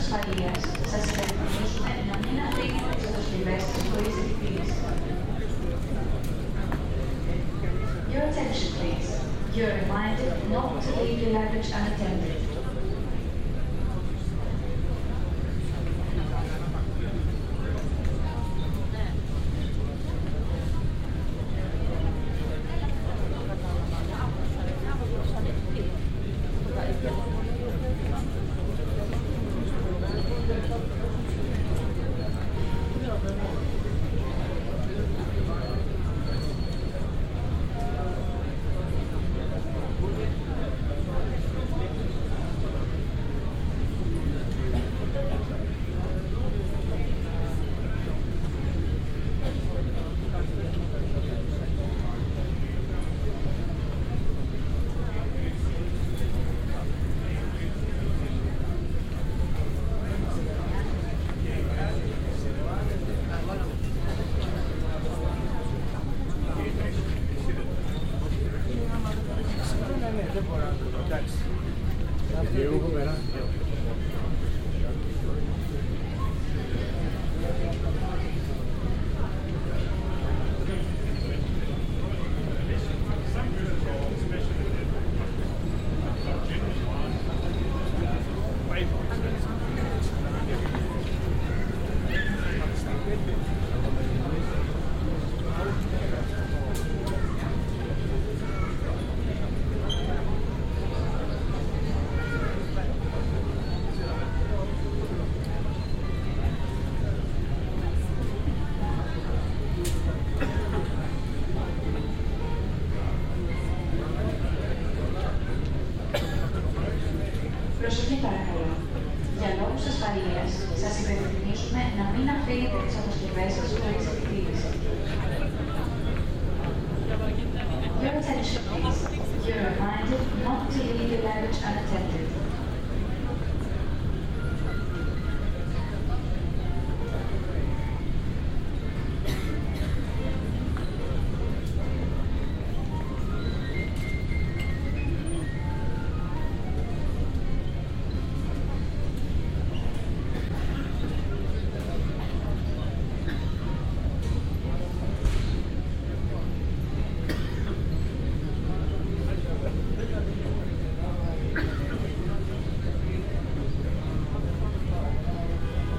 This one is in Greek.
ασφαλείας, σας υπενθυμίζουμε να μην αφήνετε τις αποσκευές σας χωρίς επιτήρηση. Your attention, please. You're reminded not to leave your luggage unattended. Προσοχή παρακαλώ. Για λόγους ασφαλείας, σας υπενθυμίζουμε να μην αφήνετε τις αποσκευές σας χωρίς επιτήρηση. Your attention, please. You're reminded not to leave your luggage unattended.